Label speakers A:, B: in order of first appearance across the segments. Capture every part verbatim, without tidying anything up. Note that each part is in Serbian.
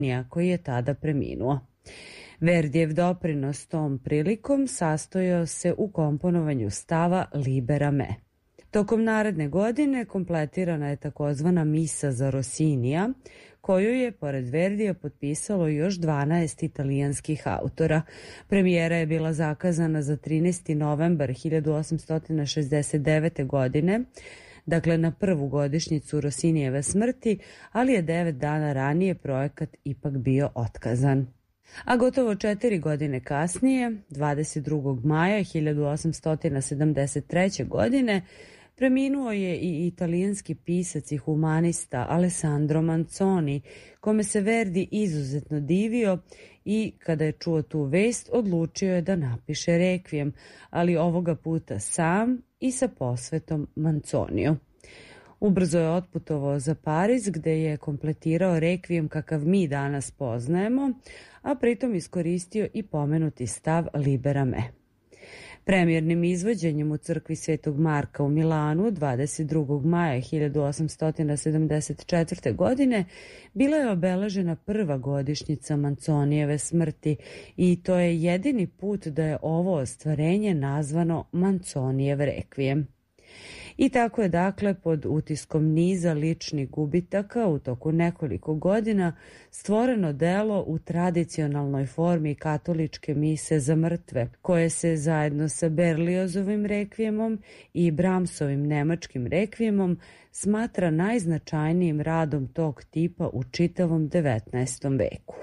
A: koji je tada preminuo. Verdijev doprinos tom prilikom sastojao se u komponovanju stava Libera me. Tokom naredne godine kompletirana je takozvana Misa za Rossinija, koju je, pored Verdija, potpisalo još dvanaest italijanskih autora. Premijera je bila zakazana za trinaesti novembar hiljadu osamsto šezdeset devete. godine, dakle na prvu godišnjicu Rossinijeve smrti, ali je devet dana ranije projekat ipak bio otkazan. A gotovo četiri godine kasnije, dvadeset drugog maja hiljadu osamsto sedamdeset treće. godine, preminuo je i italijanski pisac i humanista Alessandro Manzoni, kome se Verdi izuzetno divio i kada je čuo tu vest odlučio je da napiše rekvijem, ali ovoga puta sam i sa posvetom Manzoniju. Ubrzo je otputovao za Pariz gde je kompletirao rekvijem kakav mi danas poznajemo, a pritom iskoristio i pomenuti stav Libera me. Premijernim izvođenjem u crkvi Svetog Marka u Milanu dvadeset drugog maja hiljadu osamsto sedamdeset četvrte. godine bila je obeležena prva godišnjica Manzonijeve smrti i to je jedini put da je ovo ostvarenje nazvano Manzonijev rekvijem. I tako je dakle pod utiskom niza ličnih gubitaka u toku nekoliko godina stvoreno delo u tradicionalnoj formi katoličke mise za mrtve, koje se zajedno sa Berliozovim rekvijemom i Brahmsovim nemačkim rekvijemom smatra najznačajnijim radom tog tipa u čitavom devetnaestom. veku.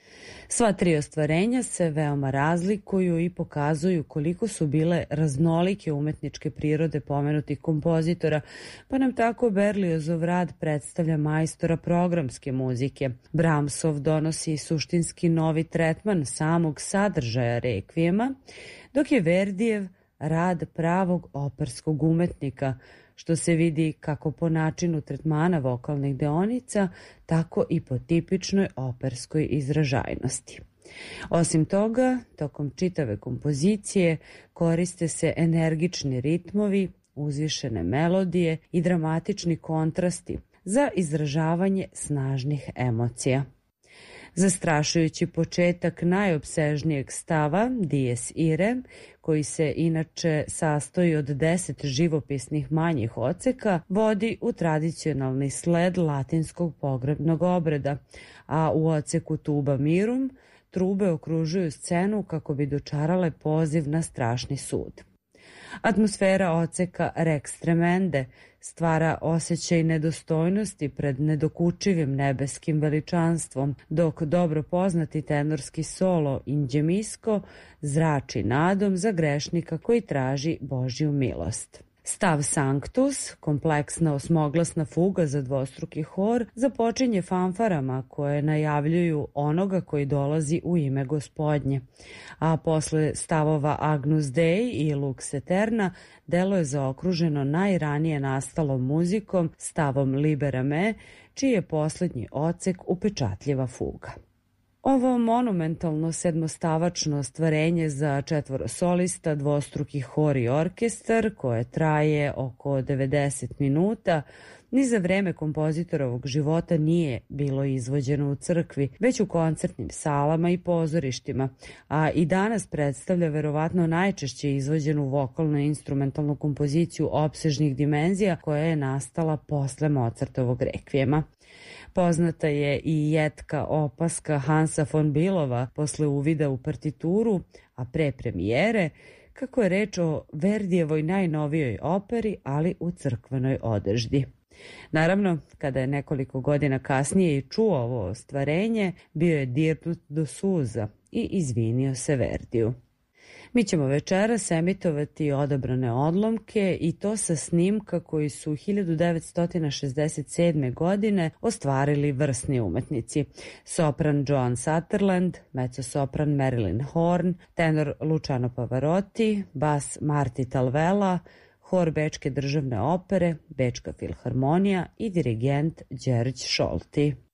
A: Sva tri ostvarenja se veoma razlikuju i pokazuju koliko su bile raznolike umetničke prirode pomenutih kompozitora, pa nam tako Berliozov rad predstavlja majstora programske muzike. Brahmsov donosi suštinski novi tretman samog sadržaja rekvijema, dok je Verdijev rad pravog operskog umetnika, što se vidi kako po načinu tretmana vokalnih deonica, tako i po tipičnoj operskoj izražajnosti. Osim toga, tokom čitave kompozicije koriste se energični ritmovi, uzvišene melodije i dramatični kontrasti za izražavanje snažnih emocija. Zastrašujući početak najopsežnijeg stava, Dies irae, koji se inače sastoji od deset živopisnih manjih odseka, vodi u tradicionalni sled latinskog pogrebnog obreda, a u odseku Tuba mirum trube okružuju scenu kako bi dočarale poziv na strašni sud. Atmosfera odseka Rex Tremende stvara osjećaj nedostojnosti pred nedokučivim nebeskim veličanstvom, dok dobro poznati tenorski solo Ingemisko zrači nadom za grešnika koji traži Božju milost. Stav Sanctus, kompleksna osmoglasna fuga za dvostruki hor, započinje fanfarama koje najavljuju onoga koji dolazi u ime Gospodnje, a posle stavova Agnus Dei i Lux Eterna delo je zaokruženo najranije nastalom muzikom, stavom Libera me, čiji je poslednji odsek upečatljiva fuga. Ovo monumentalno sedmostavačno ostvarenje za četvoro solista, dvostruki hor i orkestar, koje traje oko devedeset minuta, ni za vreme kompozitorovog života nije bilo izvođeno u crkvi, već u koncertnim salama i pozorištima, a i danas predstavlja verovatno najčešće izvođenu vokalno-instrumentalnu kompoziciju opsežnih dimenzija koja je nastala posle Mozartovog rekvijema. Poznata je i jetka opaska Hansa von Billova posle uvida u partituru, a pre premijere, kako je reč o Verdijevoj najnovijoj operi, ali u crkvenoj odeždi. Naravno, kada je nekoliko godina kasnije i čuo ovo ostvarenje, bio je dirnut do suza i izvinio se Verdiju. Mi ćemo večeras emitovati odabrane odlomke i to sa snimka koji su hiljadu devetsto šezdeset sedme. godine ostvarili vrsni umetnici. Sopran Joan Sutherland, mezzosopran Marilyn Horne, tenor Luciano Pavarotti, bas Marti Talvela, hor Bečke državne opere, Bečka filharmonija i dirigent Đerđ Šolti.